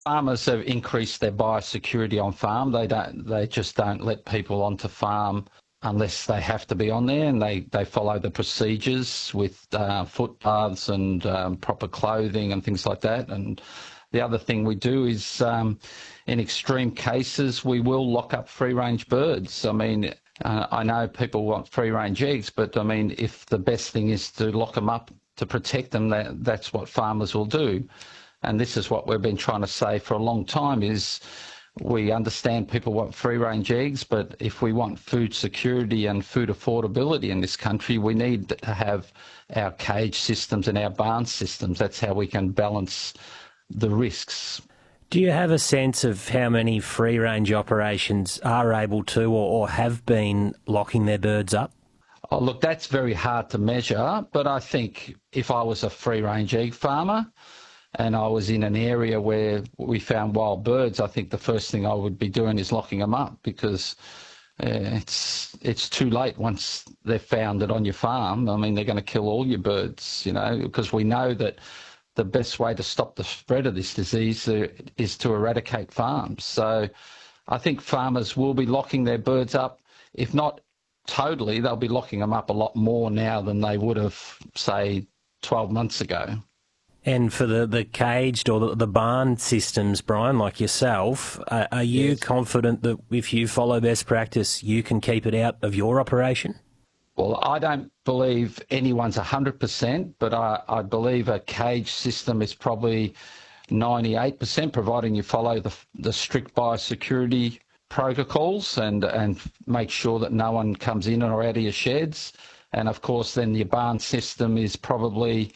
Farmers have increased their biosecurity on farm. They just don't let people onto farm unless they have to be on there, and they follow the procedures with footpaths and proper clothing and things like that. And the other thing we do is, in extreme cases, we will lock up free-range birds. I mean, I know people want free-range eggs, but I mean, if the best thing is to lock them up to protect them, that's what farmers will do. And this is what we've been trying to say for a long time is we understand people want free-range eggs, but if we want food security and food affordability in this country, we need to have our cage systems and our barn systems. That's how we can balance the risks. Do you have a sense of how many free-range operations are able to or have been locking their birds up? Oh, look, that's very hard to measure, but I think if I was a free-range egg farmer and I was in an area where we found wild birds, I think the first thing I would be doing is locking them up, because it's too late once they've found it on your farm. I mean, they're going to kill all your birds, because we know that the best way to stop the spread of this disease is to eradicate farms. So I think farmers will be locking their birds up. If not totally, they'll be locking them up a lot more now than they would have, say, 12 months ago. And for the caged or the barn systems, Brian, like yourself, are you confident that if you follow best practice, you can keep it out of your operation? Well, I don't believe anyone's 100%, but I believe a cage system is probably 98%, providing you follow the strict biosecurity protocols and make sure that no one comes in or out of your sheds. And, of course, then your barn system is probably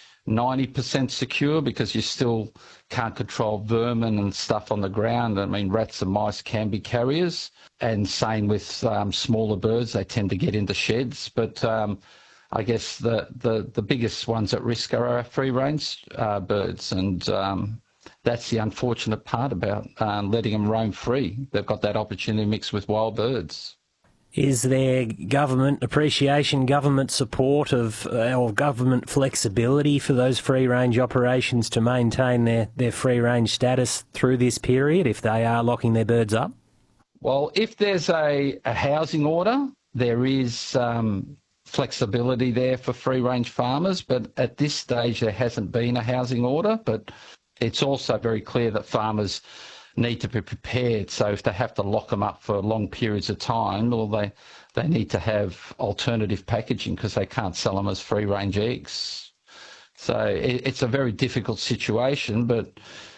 90% secure, because you still can't control vermin and stuff on the ground. I mean, rats and mice can be carriers, and same with smaller birds. They tend to get into sheds. But I guess the biggest ones at risk are our free-range birds, and that's the unfortunate part about letting them roam free. They've got that opportunity mixed with wild birds. Is there government appreciation, government support or government flexibility for those free-range operations to maintain their free-range status through this period if they are locking their birds up? Well, if there's a housing order, there is flexibility there for free-range farmers, but at this stage there hasn't been a housing order. But it's also very clear that farmers need to be prepared. So if they have to lock them up for long periods of time, well, they need to have alternative packaging, because they can't sell them as free-range eggs. So it's a very difficult situation, but,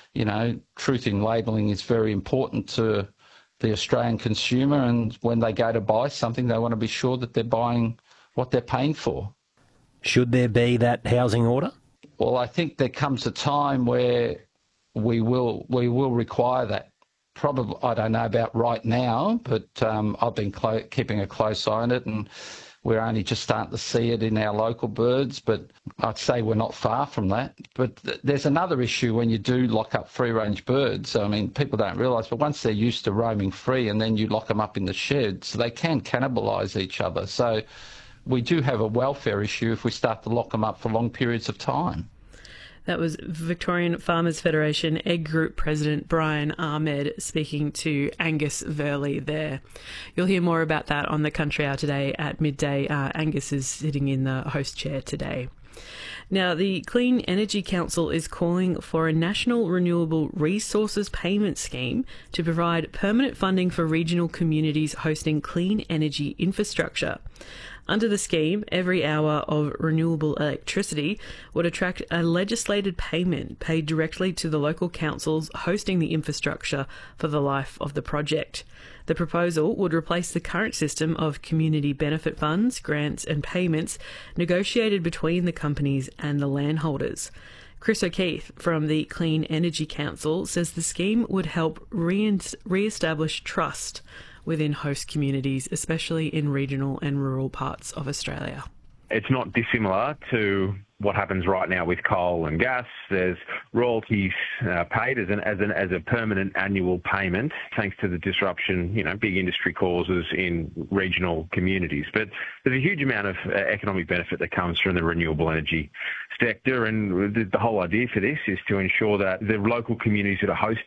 truth in labelling is very important to the Australian consumer, and when they go to buy something, they want to be sure that they're buying what they're paying for. Should there be that housing order? Well, I think there comes a time where we will require that. Probably, I don't know about right now, but I've been keeping a close eye on it, and we're only just starting to see it in our local birds, but I'd say we're not far from that. But there's another issue when you do lock up free-range birds. I mean, people don't realise, but once they're used to roaming free and then you lock them up in the sheds, they can cannibalise each other. So we do have a welfare issue if we start to lock them up for long periods of time. That was Victorian Farmers Federation Egg Group President Brian Ahmed speaking to Angus Verley there. You'll hear more about that on the Country Hour today at midday. Angus is sitting in the host chair today. Now, the Clean Energy Council is calling for a national renewable resources payment scheme to provide permanent funding for regional communities hosting clean energy infrastructure. Under the scheme, every hour of renewable electricity would attract a legislated payment paid directly to the local councils hosting the infrastructure for the life of the project. The proposal would replace the current system of community benefit funds, grants and payments negotiated between the companies and the landholders. Chris O'Keefe from the Clean Energy Council says the scheme would help re-establish trust within host communities, especially in regional and rural parts of Australia. It's not dissimilar to what happens right now with coal and gas. There's royalties paid as a permanent annual payment, thanks to the disruption big industry causes in regional communities. But there's a huge amount of economic benefit that comes from the renewable energy sector, and the whole idea for this is to ensure that the local communities that are hosting